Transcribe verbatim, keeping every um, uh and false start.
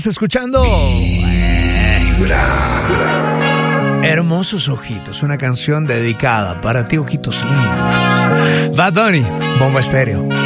¿Estás escuchando? Hermosos Ojitos, una canción dedicada para ti, ojitos lindos. Bad Bunny, Bomba Estéreo.